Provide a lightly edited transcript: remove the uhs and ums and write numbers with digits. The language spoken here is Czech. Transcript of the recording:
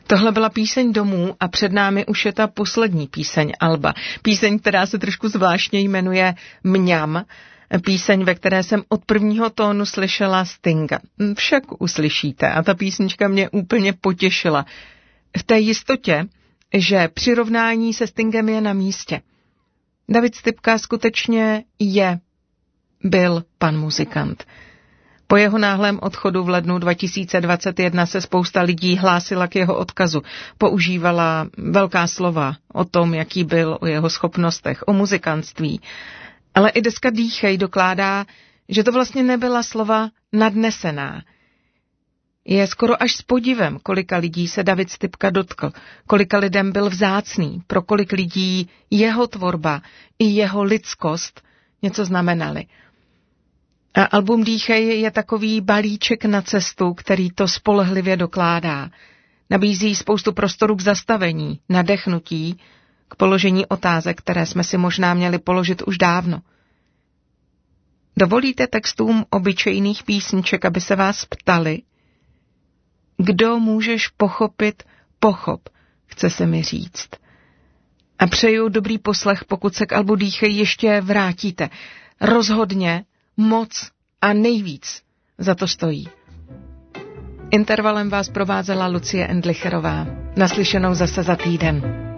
Tohle byla píseň Domů a před námi už je ta poslední píseň alba. Píseň, která se trošku zvláštně jmenuje Mňam. Píseň, ve které jsem od prvního tónu slyšela Stinga. Však uslyšíte a ta písnička mě úplně potěšila. V té jistotě, že přirovnání se Stingem je na místě. David Stypka skutečně byl pan muzikant. Po jeho náhlém odchodu v lednu 2021 se spousta lidí hlásila k jeho odkazu. Používala velká slova o tom, jaký byl, o jeho schopnostech, o muzikantství. Ale i deska Dýchej dokládá, že to vlastně nebyla slova nadnesená. Je skoro až s podivem, kolika lidí se David Stypka dotkl, kolika lidem byl vzácný, pro kolik lidí jeho tvorba i jeho lidskost něco znamenaly. A album Dýchej je takový balíček na cestu, který to spolehlivě dokládá. Nabízí spoustu prostoru k zastavení, nadechnutí, k položení otázek, které jsme si možná měli položit už dávno. Dovolíte textům obyčejných písniček, aby se vás ptali? Kdo můžeš pochopit, pochop, chce se mi říct. A přeju dobrý poslech, pokud se k albu Dýchej ještě vrátíte. Rozhodně, moc a nejvíc za to stojí. Intervalem vás provázela Lucie Endlicherová. Naslyšenou zase za týden.